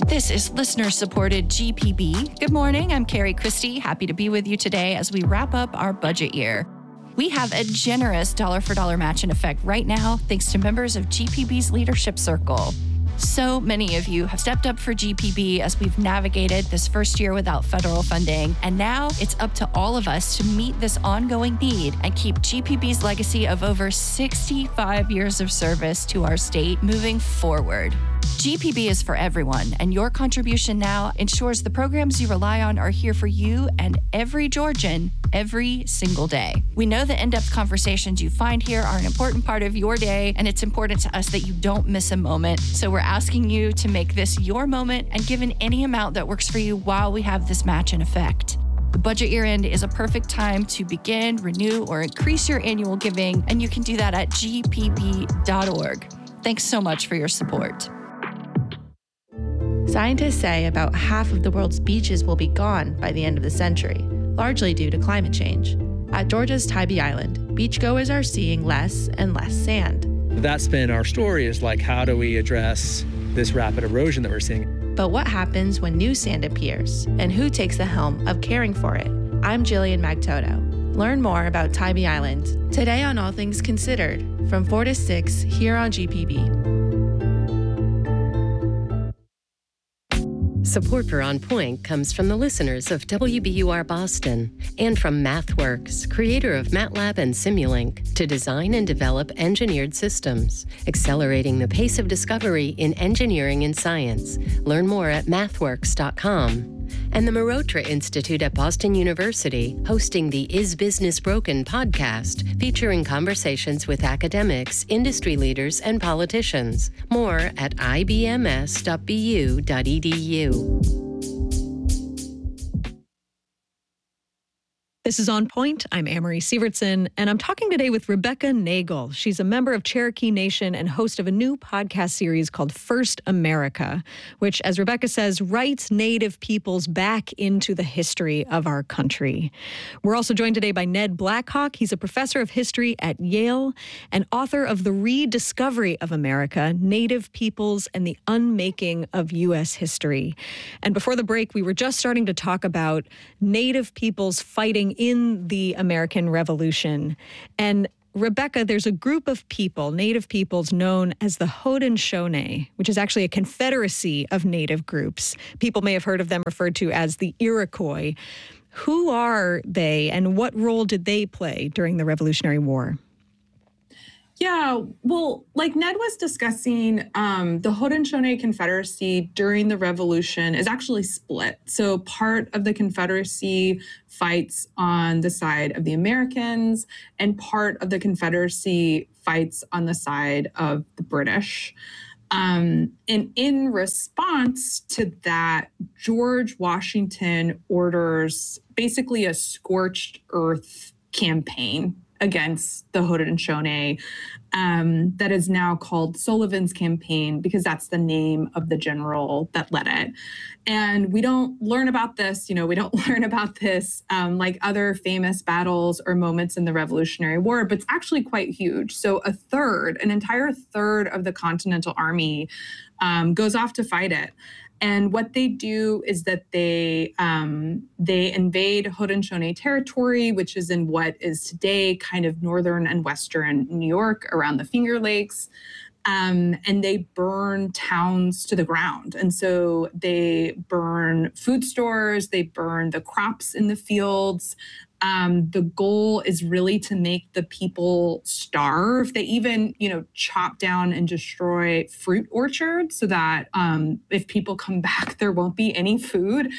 This is listener-supported GPB. Good morning, I'm Carrie Christie. Happy to be with you today as we wrap up our budget year. We have a generous dollar-for-dollar match in effect right now, thanks to members of GPB's Leadership Circle. So many of you have stepped up for GPB as we've navigated this first year without federal funding, and now it's up to all of us to meet this ongoing need and keep GPB's legacy of over 65 years of service to our state moving forward. GPB is for everyone, and your contribution now ensures the programs you rely on are here for you and every Georgian every single day. We know the in-depth conversations you find here are an important part of your day, and it's important to us that you don't miss a moment. So we're asking you to make this your moment and give in any amount that works for you while we have this match in effect. The budget year end is a perfect time to begin, renew, or increase your annual giving, and you can do that at gpb.org. Thanks so much for your support. Scientists say about half of the world's beaches will be gone by the end of the century, largely due to climate change. At Georgia's Tybee Island, beachgoers are seeing less and less sand. That's been our story, is like, how do we address this rapid erosion that we're seeing? But what happens when new sand appears, and who takes the helm of caring for it? I'm Jillian Magtoto. Learn more about Tybee Island today on All Things Considered from 4 to 6 here on GPB. Support for On Point comes from the listeners of WBUR Boston and from MathWorks, creator of MATLAB and Simulink, to design and develop engineered systems, accelerating the pace of discovery in engineering and science. Learn more at mathworks.com. And the Marotra Institute at Boston University, hosting the Is Business Broken podcast, featuring conversations with academics, industry leaders, and politicians. More at ibms.bu.edu. This is On Point. I'm Amory Sievertson, and I'm talking today with Rebecca Nagel. She's a member of Cherokee Nation and host of a new podcast series called First America, which, as Rebecca says, writes Native peoples back into the history of our country. We're also joined today by Ned Blackhawk. He's a professor of history at Yale and author of The Rediscovery of America, Native Peoples and the Unmaking of U.S. History. And before the break, we were just starting to talk about Native peoples fighting in the American Revolution. And Rebecca, there's a group of people, Native peoples, known as the Haudenosaunee, which is actually a confederacy of Native groups. People may have heard of them referred to as the Iroquois. Who are they, and what role did they play during the Revolutionary War? Yeah, well, like Ned was discussing, the Haudenosaunee Confederacy during the Revolution is actually split. So part of the Confederacy fights on the side of the Americans, and part of the Confederacy fights on the side of the British. And in response to that, George Washington orders basically a scorched earth campaign against the Haudenosaunee that is now called Sullivan's Campaign, because that's the name of the general that led it. And we don't learn about this, we don't learn about this like other famous battles or moments in the Revolutionary War, but it's actually quite huge. So an entire third of the Continental Army goes off to fight it. And what they do is that they invade Haudenosaunee territory, which is in what is today kind of northern and western New York around the Finger Lakes. And they burn towns to the ground. And so they burn food stores, they burn the crops in the fields. The goal is really to make the people starve. They even, chop down and destroy fruit orchards so that if people come back, there won't be any food.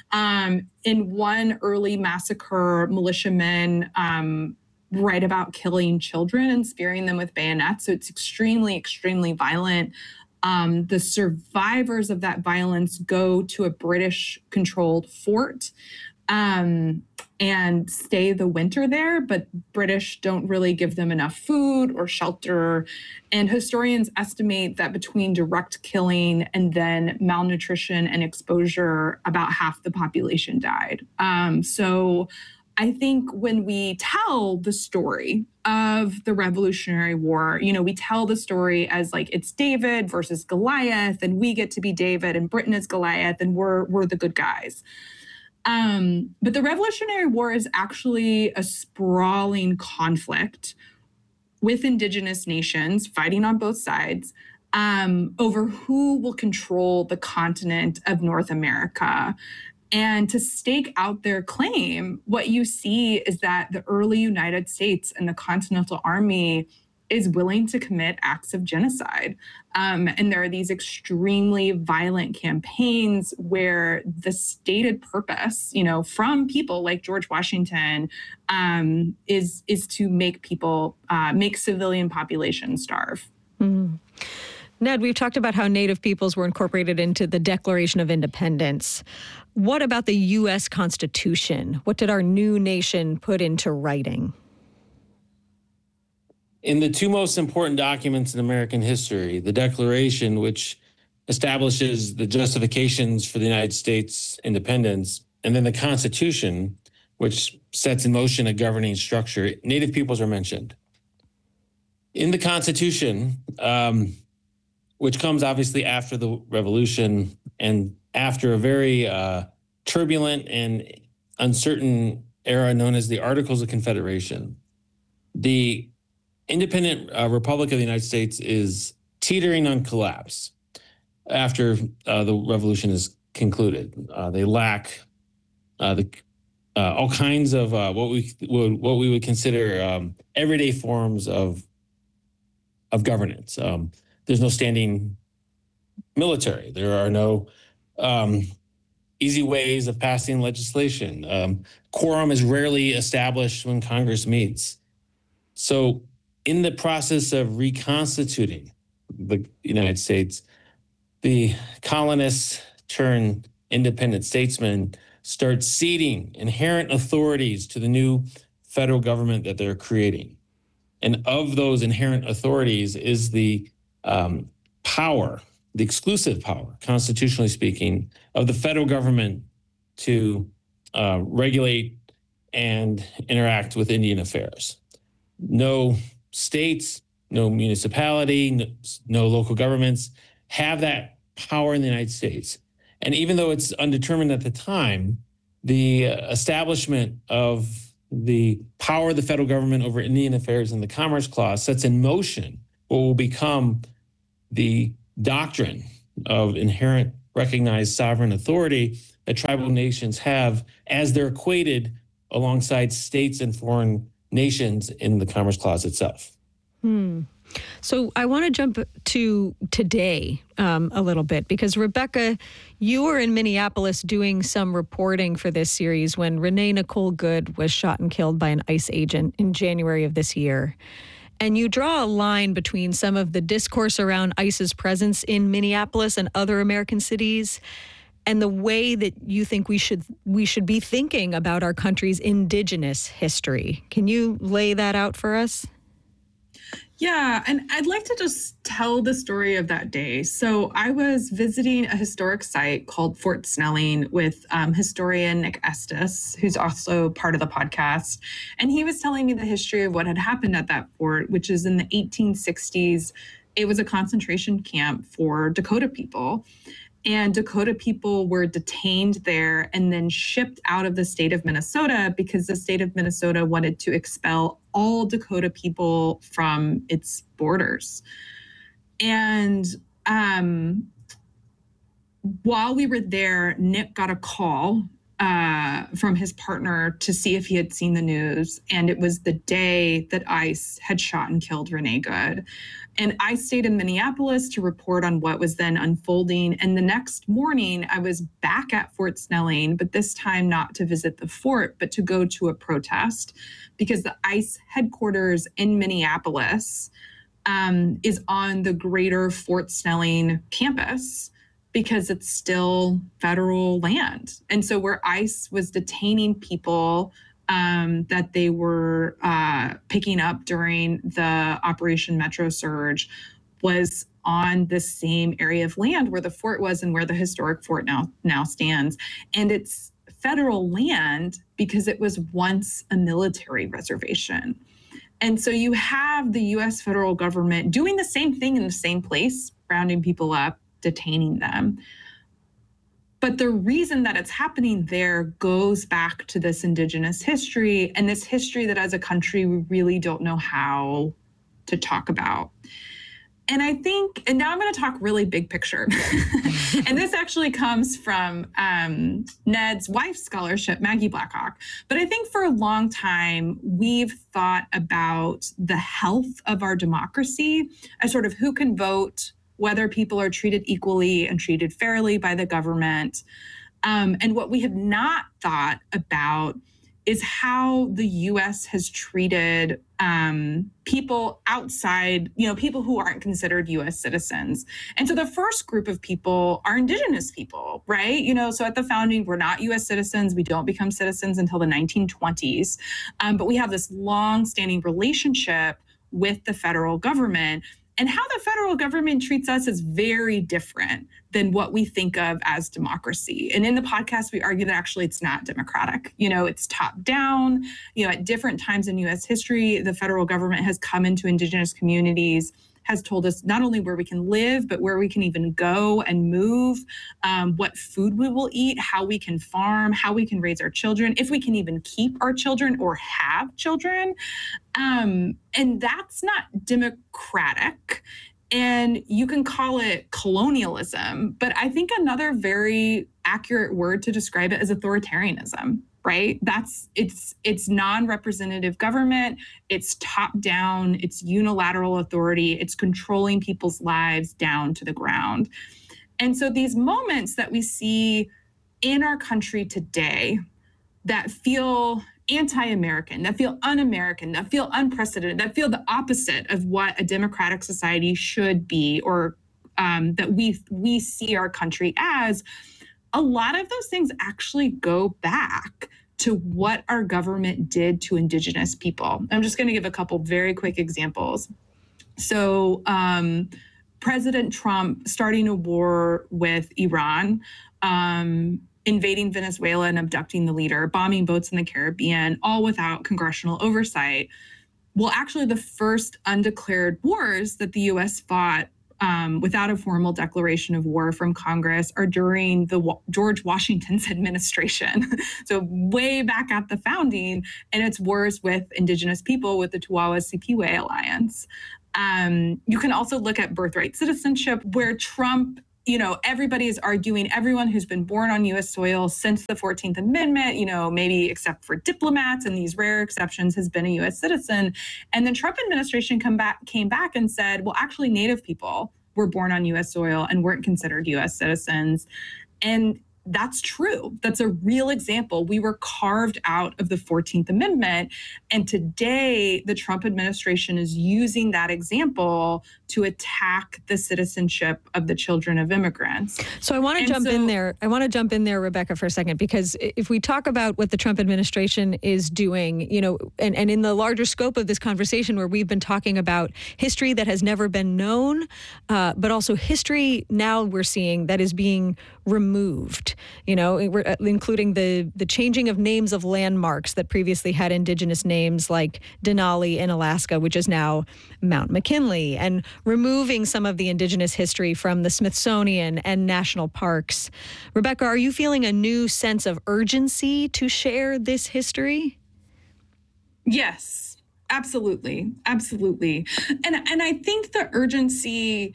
In one early massacre, militiamen write about killing children and spearing them with bayonets. So it's extremely, extremely violent. The survivors of that violence go to a British-controlled fort and stay the winter there, but British don't really give them enough food or shelter. And historians estimate that between direct killing and then malnutrition and exposure, about half the population died. So I think when we tell the story of the Revolutionary War, we tell the story as like it's David versus Goliath, and we get to be David, and Britain is Goliath, and we're the good guys. But the Revolutionary War is actually a sprawling conflict with indigenous nations fighting on both sides over who will control the continent of North America. And to stake out their claim, what you see is that the early United States and the Continental Army is willing to commit acts of genocide. And there are these extremely violent campaigns where the stated purpose, from people like George Washington, is to make people, make civilian populations starve. Mm. Ned, we've talked about how Native peoples were incorporated into the Declaration of Independence. What about the U.S. Constitution? What did our new nation put into writing? In the two most important documents in American history, the Declaration, which establishes the justifications for the United States independence, and then the Constitution, which sets in motion a governing structure, Native peoples are mentioned. In the Constitution, which comes obviously after the Revolution and after a very turbulent and uncertain era known as the Articles of Confederation, the independent Republic of the United States is teetering on collapse after the revolution is concluded. They lack all kinds of what we would consider everyday forms of governance. There's no standing military. There are no easy ways of passing legislation. Quorum is rarely established when Congress meets. So in the process of reconstituting the United States, the colonists turned independent statesmen start ceding inherent authorities to the new federal government that they're creating. And of those inherent authorities is the power, the exclusive power, constitutionally speaking, of the federal government to regulate and interact with Indian affairs. No states, no municipality, no local governments have that power in the United States. And even though it's undetermined at the time, the establishment of the power of the federal government over Indian affairs in the Commerce Clause sets in motion what will become the doctrine of inherent recognized sovereign authority that tribal nations have as they're equated alongside states and foreign nations in the Commerce Clause itself. So I want to jump to today a little bit, because Rebecca, you were in Minneapolis doing some reporting for this series when Renee Nicole Good was shot and killed by an ICE agent in January of this year. And you draw a line between some of the discourse around ICE's presence in Minneapolis and other American cities and the way that you think we should be thinking about our country's indigenous history. Can you lay that out for us? Yeah, and I'd like to just tell the story of that day. So I was visiting a historic site called Fort Snelling with historian Nick Estes, who's also part of the podcast. And he was telling me the history of what had happened at that fort, which is in the 1860s. It was a concentration camp for Dakota people. And Dakota people were detained there and then shipped out of the state of Minnesota because the state of Minnesota wanted to expel all Dakota people from its borders. And while we were there, Nick got a call from his partner to see if he had seen the news. And it was the day that ICE had shot and killed Renee Good. And I stayed in Minneapolis to report on what was then unfolding. And the next morning, I was back at Fort Snelling, but this time not to visit the fort, but to go to a protest, because the ICE headquarters in Minneapolis is on the greater Fort Snelling campus, because it's still federal land. And so where ICE was detaining people that they were picking up during the Operation Metro Surge was on the same area of land where the fort was and where the historic fort now stands. And it's federal land because it was once a military reservation. And so you have the US federal government doing the same thing in the same place, rounding people up, detaining them. But the reason that it's happening there goes back to this indigenous history, and this history that as a country we really don't know how to talk about. And I think, and now I'm going to talk really big picture. And this actually comes from Ned's wife's scholarship, Maggie Blackhawk. But I think for a long time, we've thought about the health of our democracy as sort of who can vote, whether people are treated equally and treated fairly by the government. And what we have not thought about is how the US has treated people outside, people who aren't considered US citizens. And so the first group of people are indigenous people, right? So at the founding, we're not US citizens. We don't become citizens until the 1920s. But we have this long-standing relationship with the federal government. And how the federal government treats us is very different than what we think of as democracy. And in the podcast, we argue that actually it's not democratic. It's top down. At different times in US history, the federal government has come into indigenous communities, has told us not only where we can live, but where we can even go and move, what food we will eat, how we can farm, how we can raise our children, if we can even keep our children or have children. And that's not democratic. And you can call it colonialism, but I think another very accurate word to describe it is authoritarianism, right? It's non-representative government, it's top down, it's unilateral authority, it's controlling people's lives down to the ground. And so these moments that we see in our country today that feel anti-American, that feel un-American, that feel unprecedented, that feel the opposite of what a democratic society should be, or that we see our country as, a lot of those things actually go back to what our government did to indigenous people. I'm just going to give a couple very quick examples. So President Trump starting a war with Iran, invading Venezuela and abducting the leader, bombing boats in the Caribbean, all without congressional oversight. Well, actually, the first undeclared wars that the U.S. fought without a formal declaration of war from Congress are during the George Washington's administration. So way back at the founding, and it's wars with indigenous people with the Tuawa-Sipiwe Alliance. You can also look at birthright citizenship, where Trump, everybody is arguing everyone who's been born on U.S. soil since the 14th Amendment, maybe except for diplomats and these rare exceptions, has been a U.S. citizen. And the Trump administration came back and said, well, actually, Native people were born on U.S. soil and weren't considered U.S. citizens. And that's true. That's a real example. We were carved out of the 14th Amendment. And today, the Trump administration is using that example to attack the citizenship of the children of immigrants. So I want to jump in there. I want to jump in there, Rebecca, for a second, because if we talk about what the Trump administration is doing, and in the larger scope of this conversation where we've been talking about history that has never been known, but also history now we're seeing that is being removed, including the changing of names of landmarks that previously had indigenous names like Denali in Alaska, which is now Mount McKinley, and removing some of the indigenous history from the Smithsonian and national parks. Rebecca, are you feeling a new sense of urgency to share this history? Yes, absolutely. Absolutely. And I think the urgency,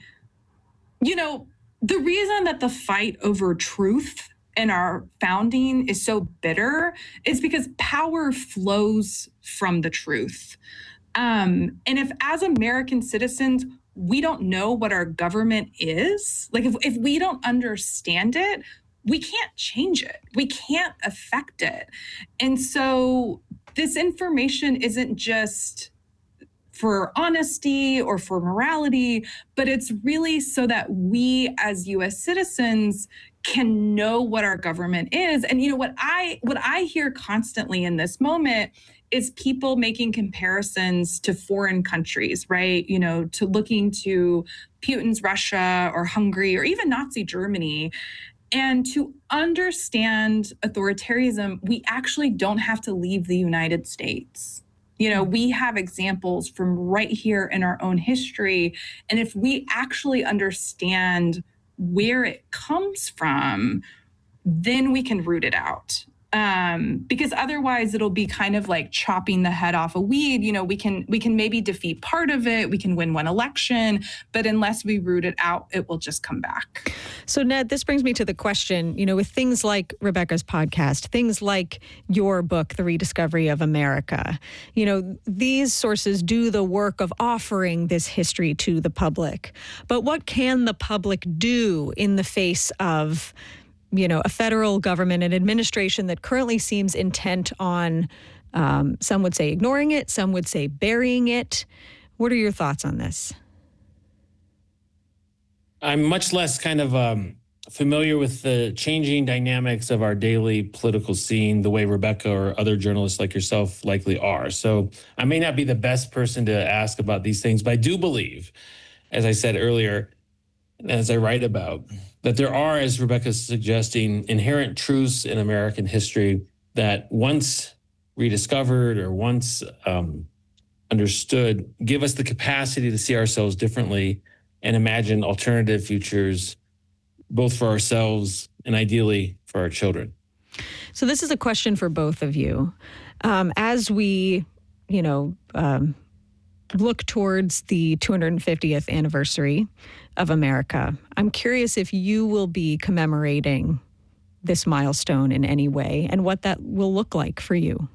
the reason that the fight over truth in our founding is so bitter is because power flows from the truth. And if as American citizens, we don't know what our government is, like if we don't understand it, we can't change it. We can't affect it. And so this information isn't just for honesty or for morality, but it's really so that we as US citizens can know what our government is. And what I hear constantly in this moment is people making comparisons to foreign countries, right? To looking to Putin's Russia or Hungary or even Nazi Germany. And to understand authoritarianism, we actually don't have to leave the United States. You know, we have examples from right here in our own history. And if we actually understand where it comes from, then we can root it out. Because otherwise it'll be kind of like chopping the head off a weed. You know, we can maybe defeat part of it. We can win one election, but unless we root it out, it will just come back. So Ned, this brings me to the question, you know, with things like Rebecca's podcast, things like your book, The Rediscovery of America, you know, these sources do the work of offering this history to the public. But what can the public do in the face of, you know, a federal government, an administration that currently seems intent on, some would say ignoring it, some would say burying it? What are your thoughts on this? I'm much less kind of familiar with the changing dynamics of our daily political scene, the way Rebecca or other journalists like yourself likely are. So I may not be the best person to ask about these things, but I do believe, as I said earlier, as I write about, that there are, as Rebecca's suggesting, inherent truths in American history that once rediscovered or once understood, give us the capacity to see ourselves differently and imagine alternative futures, both for ourselves and ideally for our children. So this is a question for both of you. As we, you know, look towards the 250th anniversary of America, I'm curious if you will be commemorating this milestone in any way and what that will look like for you.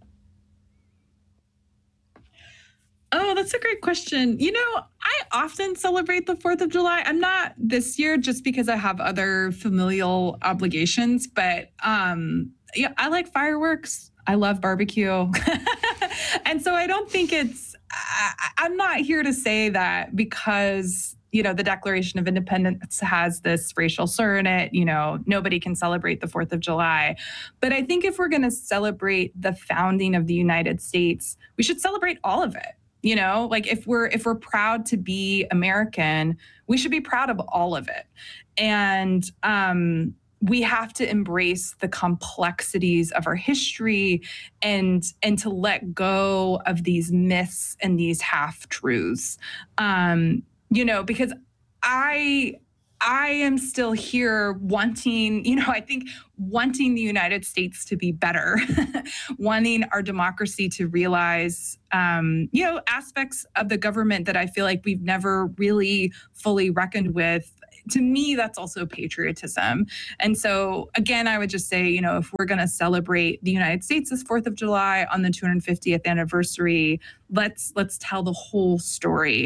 Oh, that's a great question. You know, I often celebrate the 4th of July. I'm not this year just because I have other familial obligations, but yeah, I like fireworks. I love barbecue. And so I don't think I'm not here to say that because, you know, the Declaration of Independence has this racial slur in it, you know, nobody can celebrate the 4th of July. But I think if we're going to celebrate the founding of the United States, we should celebrate all of it. You know, like if we're proud to be American, we should be proud of all of it. And we have to embrace the complexities of our history and to let go of these myths and these half-truths. You know, because I am still here wanting, you know, I think wanting the United States to be better, wanting our democracy to realize, you know, aspects of the government that I feel like we've never really fully reckoned with. To me, that's also patriotism. And so, again, I would just say, you know, if we're going to celebrate the United States this 4th of July on the 250th anniversary, let's tell the whole story